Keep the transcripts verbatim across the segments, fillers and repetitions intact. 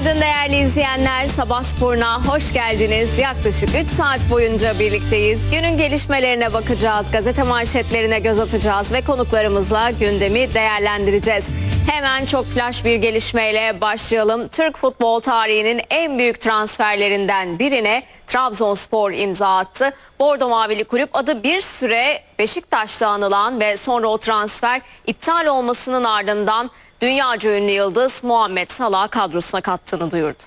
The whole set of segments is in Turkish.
Günaydın değerli izleyenler. Sabah Spor'una hoş geldiniz. Yaklaşık üç saat boyunca birlikteyiz. Günün gelişmelerine bakacağız, gazete manşetlerine göz atacağız ve konuklarımızla gündemi değerlendireceğiz. Hemen çok flash bir gelişmeyle başlayalım. Türk futbol tarihinin en büyük transferlerinden birine Trabzonspor imza attı. Bordo Mavili kulüp adı bir süre Beşiktaş'ta anılan ve sonra o transfer iptal olmasının ardından dünyaca ünlü yıldız Muhammed Salah kadrosuna kattığını duyurdu.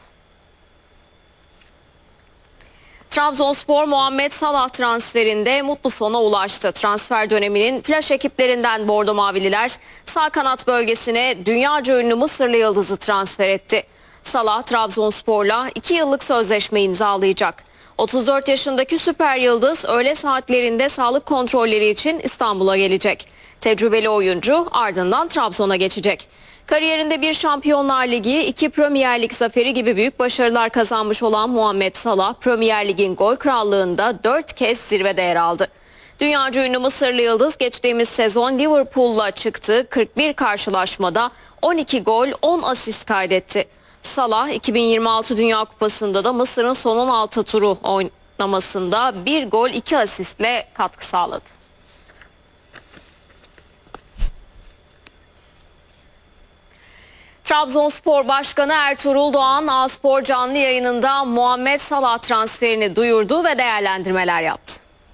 Trabzonspor Muhammed Salah transferinde mutlu sona ulaştı. Transfer döneminin flash ekiplerinden Bordo Mavililer sağ kanat bölgesine dünyaca ünlü Mısırlı yıldızı transfer etti. Salah Trabzonspor'la iki yıllık sözleşme imzalayacak. otuz dört yaşındaki süper yıldız öğle saatlerinde sağlık kontrolleri için İstanbul'a gelecek. Tecrübeli oyuncu ardından Trabzon'a geçecek. Kariyerinde bir Şampiyonlar Ligi, iki Premier Lig zaferi gibi büyük başarılar kazanmış olan Muhammed Salah, Premier Lig'in gol krallığında dört kez zirvede yer aldı. Dünyaca ünlü Mısırlı yıldız geçtiğimiz sezon Liverpool'la çıktığı kırk bir karşılaşmada on iki gol, on asist kaydetti. Salah iki bin yirmi altı Dünya Kupası'nda da Mısır'ın son on altı turu oynamasında bir gol, iki asistle katkı sağladı. Trabzonspor Başkanı Ertuğrul Doğan, A-Spor canlı yayınında Muhammed Salah transferini duyurdu ve değerlendirmeler yaptı.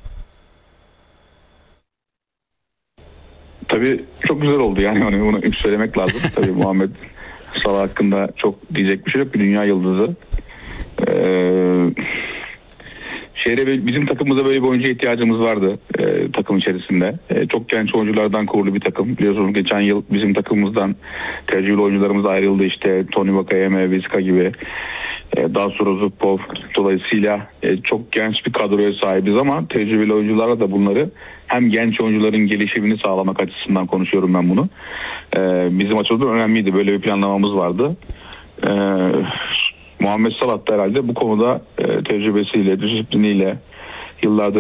Tabii çok güzel oldu, yani onu, onu söylemek lazım. Tabii Muhammed Salah hakkında çok diyecek bir şey yok. Bir dünya yıldızı. Ee, şehre bizim takımımıza böyle bir oyuncu ihtiyacımız vardı e, takım içerisinde. E, çok genç oyunculardan kurulu bir takım. Biliyorsunuz geçen yıl bizim takımımızdan tecrübeli oyuncularımız ayrıldı, işte Tony Vakayeme, Vizca gibi. E, daha sonra Zubkov. Dolayısıyla e, çok genç bir kadroya sahibiz ama tecrübeli oyuncularla da bunları, hem genç oyuncuların gelişimini sağlamak açısından konuşuyorum ben bunu. E, bizim açımızdan önemliydi. Böyle bir planlamamız vardı. E, Muhammed Salah da herhalde bu konuda e, tecrübesiyle, disipliniyle, yıllardır